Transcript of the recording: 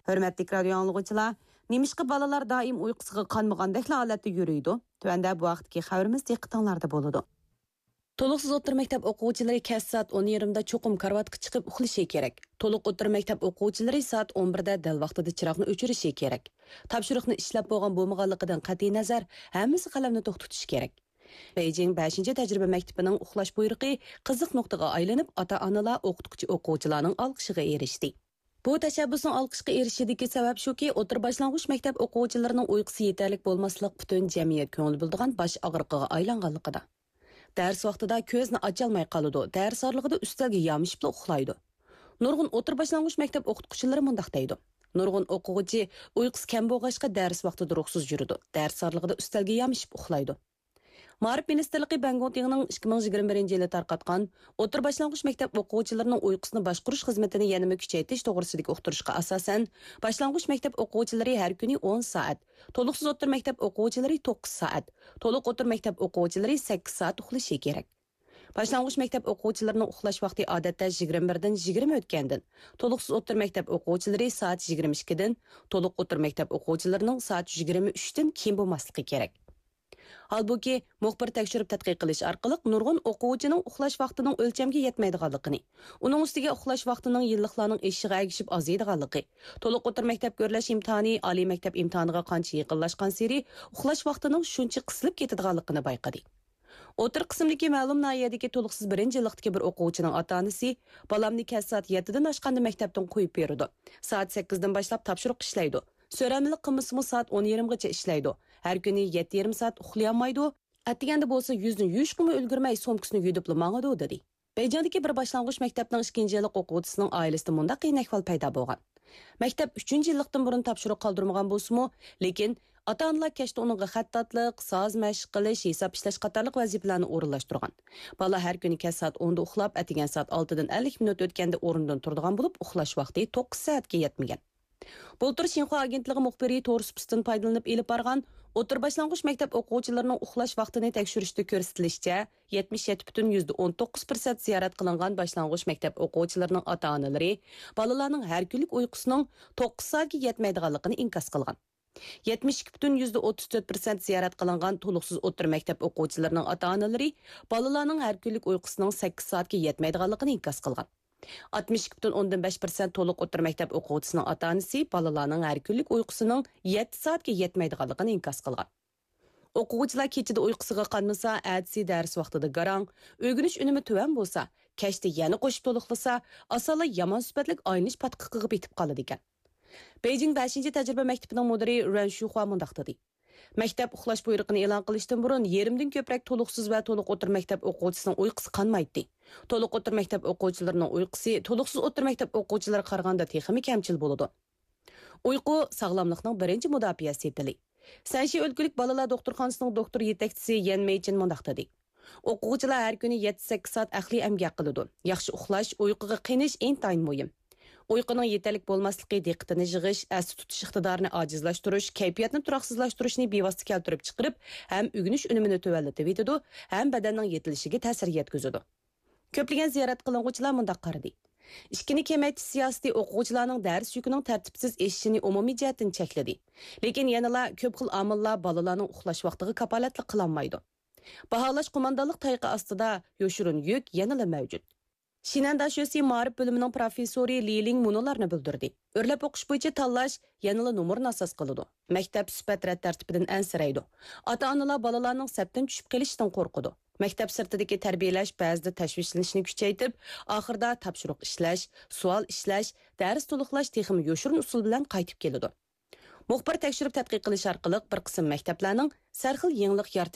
Hörmətli radio anlıqçılar, nemişqi balalar daim uyqusiga qanmagandakla holatda yuruydu. Tövəndə bu vaqtdagi xəbərimiz diqqətinizdə boludu. Toluqsiz o'rta maktab o'quvchilari kech soat 10:30da cho'qim karvatga chiqib uxlashi kerak. To'liq o'rta maktab o'quvchilari soat 11da dal vaqtida chiroqni o'chirishi kerak. Topshiriqni ishlab bo'lgan bo'lmaganligidan qat'iy nazar, hammasi qalamni to'xtatish kerak. Beijing 5-tajriba maktabining uxlash buyrug'i qiziq nuqtaga aylanib, ota-onalar o'qituvchi o'quvchilarning olqishiga erishdi. Bu tashabbusning olqishga erishishidagi sabab shuki, o'rta boshlang'ich maktab o'quvchilarining uyqusi yetarli bo'lmasligi butun jamiyat ko'ngil bildigan bosh og'riqiga aylanganligida. Ders vaqtida ko'zni ocholmay qoladi. Ders orlig'ida ustalga yamishib uxlaydi. Nurg'un o'rta boshlang'ich maktab o'qituvchilari mundaq deydi. Nurg'un o'quvchi uyqusi kam bo'lg'achqa ders vaqtida ruxsiz yuradi. Ders orlig'ida ustalga yamishib uxlaydi. Ma'rif ministrligi Bangkokning 2021-yilda tarqatgan o'rta boshlang'ich maktab o'quvchilarining uyqusini boshqarish xizmatini yanada kuchaytirish to'g'risidagi uqtirishga asosan, boshlang'ich maktab o'quvchilari har kuni 10 soat, to'liqsiz o'rta maktab o'quvchilari 9 soat, to'liq o'rta maktab o'quvchilari 8 soat uxlashi kerak. Boshlang'ich maktab o'quvchilarining uxlash vaqti odatda 21 dan 20 o'tgandan, to'liqsiz o'rta maktab o'quvchilari soat 22 dan, to'liq o'rta maktab o'quvchilarining soat 23 dan keyin bo'lmasligi kerak. Halbuki, muxbir tekshirib tadqiq qilish orqali nurg'un o'quvchining uxlash vaqtining o'lchamga yetmaydiganligini, uning ustiga uxlash vaqtining yilliklarning eshiga agishib ozaydiganligi, to'liq o'rta maktab ko'rlash imtihoni oliy maktab imtihoniga qancha yaqinlashgan sari uxlash vaqtining shuncha qisilib ketadiganligini bayqadi. O'tir qismdagi ma'lum nahiyadagi to'liqsiz 1-yillikdagi bir o'quvchining ota-onasi balamni kech soat 7 dan oshganda maktabdan qo'yib berdi. Soat 8 dan boshlab topshiriq ishlaydi. So'ramlilik qilmisimu soat 10:30gacha ishlaydi. Har kuni 7,5 soat uxlayolmaydi. Atiganda bo'lsa yuzni yuvishga ulgurmay somkasini yudib mangadi dedi. Beijingdagi bir boshlang'ich maktabning 2-yillik o'quvchisining oilasida mundaq qiyin ahvol paydo bo'lgan. Maktab 3-yillikdan burun topshiriq qoldirmagan bo'lsa-mu, lekin ota-onalar kechda uningga xattatlik, so'z mashq qilish, hisob ishlash qatorliq vazifalarni o'rinlashtirgan. Bola har kuni kech soat 10da uxlab, atigan soat 6 dan 50 minut o'tganda o'rnidan turadigan bo'lib, uxlash vaqti 9 soatga yetmagan. Bultur Xinhua agentligi muxbiri to'g'risida foydalanib elib borgan o'tir boshlang'ich maktab o'quvchilarining uxlash vaqtini tekshirishda ko'rsatilishicha 77,19% ziyorat qilingan boshlang'ich maktab o'quvchilarining ota-onalari bolalarning har kunlik uyqusining 9 soatga yetmaydiganligini inkos qilgan. 72,34% ziyorat qilingan to'liqsiz o'tir maktab o'quvchilarining ota-onalari bolalarning har kunlik uyqusining 8 soatga yetmaydiganligini inkos qilgan. 62,5% to'liq o'tir maktab o'quvchisining ota-onasi bolalarning har kunlik uyqusining 7 soatga yetmaydiganligini inkos qilgan. O'quvchilar kechida uyqusiga qanmasa, atsi dars vaqtida garang, o'rganish unumi tuvan bo'lsa, kechda yana qo'shib to'liqlasa, asonla yomon sifatlik aynish patqiqiga bitib qoladi ekan. Beijing 5-tajriba maktabining mudiri Ren Shuhua mundaq dedi. Maktab uxlash buyrug'ini e'lon qilishdan burun yerimdan ko'proq to'liqsiz va to'liq o'tir maktab o'quvchisining uyqusi qanmaydi. To'liq o'tir maktab o'quvchilarining uyqusi to'liqsiz o'tir maktab o'quvchilariga qaraganda texnik kamchil bo'ladi. Uyqu sog'lomlikning birinchi mudofaasi tili. Sanshi o'lkulik bolalar doktorxonasining doktor yetakchisi Yan Meichin mundaq dedi. O'quvchilar har kuni 7-8 soat aqliy emgak qiladi. Yaxshi uxlash uyquga qiynish intayin muhim. Uyquning yetarli bo'lmasligi diqqatni yig'ish, asli tutish iqtidorini ojizlashtirish, kayfiyatni turaqsizlashtirishni bevosita keltirib chiqarib, ham o'rganish unumini tuvallatib etadi, ham badanning yetilishiga ta'sir yetkazadi. Ko'plagan ziyorat qilinguvchilar mundaq qaradi. Ishkini kamaytirish siyosati o'quvchilarning dars yukining tartibsiz eshishini umumiy jihatdan chekladi. Lekin yanala ko'p xil omillar bolalarning uxlash vaqtiga kapolatlik qilolmaydi. Baholash qo'mondonlik tayqi ostida yoshirin yuk yanala mavjud. Shinanda Shosi Ma'rif bo'limining professori Li Ling munolarni bildirdi. O'rlab o'qish bo'yicha tanlash yanala nomerni asos qiladi. Maktab sifat tartibidan ansiraydi. Ota-onalar bolalarning sapdan tushib kelishidan qo'rqadi. Maktab sirtidagi tarbiyalash ba'zida tashvishlanishni kuchaytirib, oxirida topshiriq ishlash, savol ishlash, dars to'liqlash texnik yoshirin usul bilan qaytib keladi. Muxbir tekshirib tadqiq qilish orqali bir qism maktablarning sarxil yangilik